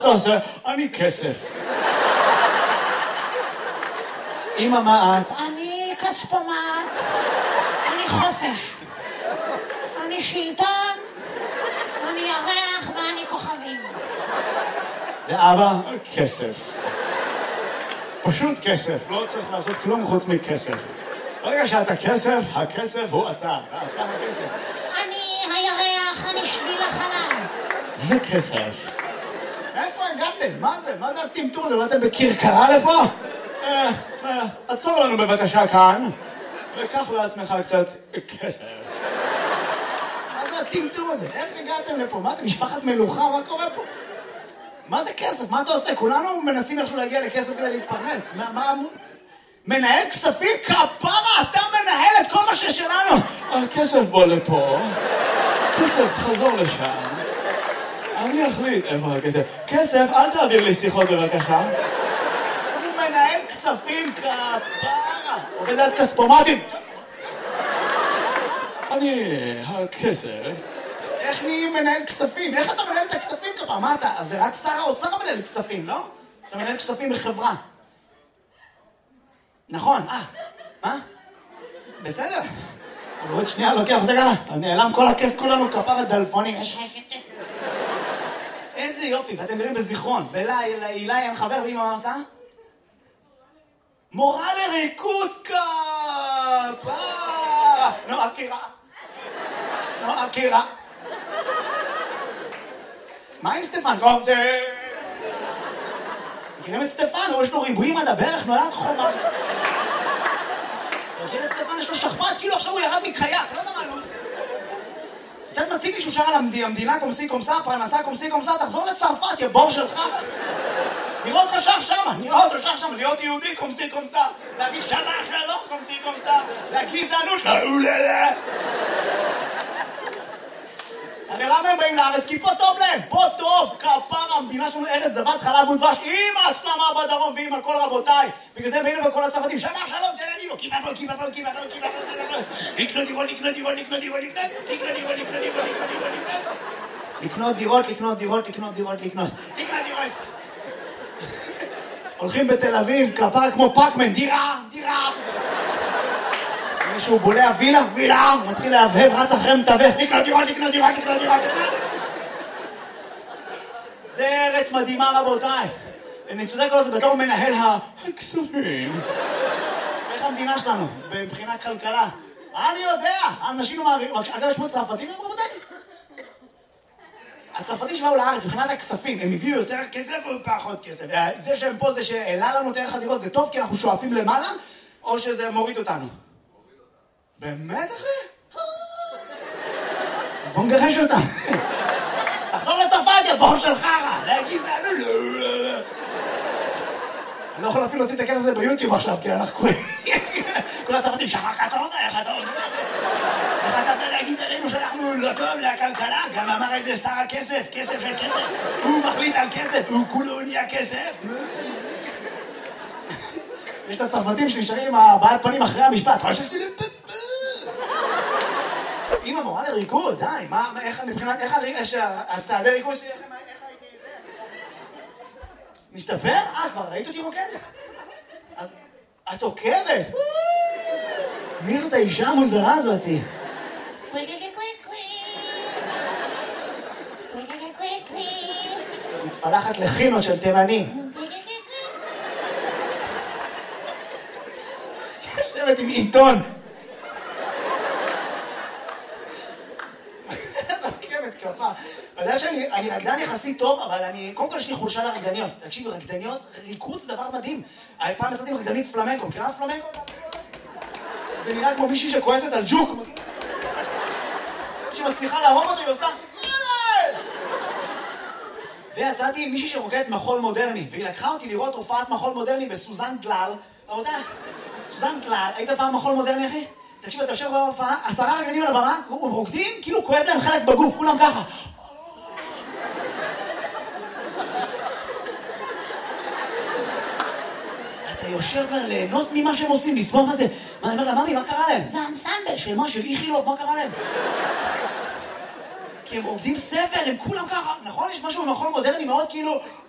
אתה עושה? אני כסף. אמא, מה את? אני כספומט, אני חופש, אני שלטון, אני ירח ואני כוכבים. ואבא? כסף. פשוט כסף, לא צריך לעשות כלום חוץ מכסף. ברגע שאתה כסף, הכסף הוא אתה הכסף. אני הירח, אני שביל החלב. וכסף. איפה הגעתם? מה זה? מה זה הטמטום הזה? באתם בקרקרה לפה? עצור לנו בבקשה כאן, וקח לעצמך קצת כסף. מה זה הטמטום הזה? איך הגעתם לפה? מה אתם משפחת מלוכה? מה קורה פה? מה זה כסף? מה אתה עושה? כולנו מנסים איכשהו להגיע לכסף כדי להתפרנס. מה מנהל כספים? כפרה, אתה מנהל את כל מה ששלנו. הכסף בוא לפה, כסף חזור לשם. אני אחליט איפה הכסף. כסף, אל תעביר לי שיחות בבקשה. הוא מנהל כספים, כפרה. עובד ליד כספומטים. אני הכסף. איך נהיים מנהל כספים? איך אתה מנהל את הכספים כפרה? מה אתה? אז זה רק שר האוצר מנהל כספים, לא? אתה מנהל כספים בחברה. נכון, מה? בסדר. עוד שנייה לוקח, זה ככה. נעלם כל הכסף, כולנו כפרה דלפונים. יש לך כסף. איזה יופי, ואתם גרים בזיכרון. ולאילי אין חבר, ואמא מה עושה? מורה לריקוד כפרה. נועה קירה. מה עם סטפן? לא, זה... מכירים את סטפן? יש לו ריבועים עד הברך, נולד חומה. מכיר את סטפן? יש לו שכפ"ץ, כאילו עכשיו הוא ירד מקייק, לא יודע מה לא. קצת מציג לי שהוא שר על המדינה קומסי קומסה, פרנסה קומסי קומסה, תחזור לצרפת, יא בור שלך. נראה אותך שר שמה, להיות יהודי קומסי קומסה, להגיד שמה שלום קומסי קומסה, לגזענות, לא. הרי למה הם באים לארץ? כי פה טוב להם, פה טוב, כפרה, המדינה שלנו ארץ זבת חלב ודבש, עם ההסלמה בדרום ועם הכל רבותיי. בגלל זה הם באים לכל הצרפתים, שמה שלום, תל אביב, כיפה פה. לקנות דירות. לקנות דירות. הולכים בתל אביב, כפרה כמו פאקמן, דירה. מישהו בולע וילה, הוא מתחיל להבהב, רץ אחרי מתווך, לקנות דירות. זה ארץ מדהימה רבותיי. אני צודק כל זה בתור מנהל הכספים. איך המדינה שלנו, מבחינת כלכלה? אני יודע, אנשים מעבירים, אגב יש פה צרפתים רבותיי? הצרפתים שבאו לארץ, מבחינת הכספים, הם הביאו יותר כסף או פחות כסף? זה שהם פה, זה שהעלה לנו יותר חדירות, זה טוב כי אנחנו שואפים למעלה, או שזה מוריד אותנו? באמת אחי? אז בוא נגרש אותם. תחזור לצרפת, יא בור של חרא. לגזענות, לא. אני לא יכול אפילו להוציא את הקטע הזה ביוטיוב עכשיו, כי אנחנו כל הצרפתים, שחר כתוב, איך אתה להגיד עלינו שאנחנו לא טוב לכלכלה? גם אמר איזה שר הכסף, כסף של כסף. הוא מחליט על כסף, הוא כולו נהיה כסף. יש את הצרפתים שנשארים עם הבעת פנים אחרי המשפט. אמא מורה לריקוד, די, איך מבחינת, איך הצעדי ריקוד שלי, איך הייתי... משתפר? כבר ראית אותי רוקדת? אז את עוקבת? מי זאת האישה המוזרה הזאתי? מתפלחת לחינות של תימנים. יושבת עם עיתון. אתה יודע שאני רקדן יחסית טוב, אבל קודם כל יש לי חולשה לרקדניות. תקשיב, רקדניות, ריקוד זה דבר מדהים. פעם עשיתי עם רקדנית פלמנקו, מכירה פלמנקו? זה נראה כמו מישהי שכועסת על ג'וק. שמצליחה להרוג אותו, היא עושה... ויצאתי עם מישהי שרוקדת מחול מודרני, והיא לקחה אותי לראות הופעת מחול מודרני בסוזן גלל. רבותיי, סוזן גלל, היית פעם מחול מודרני, אחי? תקשיב, אתה יושב בהופעה, 10 רקדנים על הבמה, הם רוקדים, כאילו כואב להם חלק בגוף, כולם ככה. אתה יושב ליהנות ממה שהם עושים, לסבור מה זה. אני אומר לה, ממי, מה קרה להם? זה אנסמבל. שמה, של איכילוב, מה קרה להם? כי הם רוקדים סבל, הם כולם ככה. נכון? יש משהו במחול מודרני מאוד כאילו...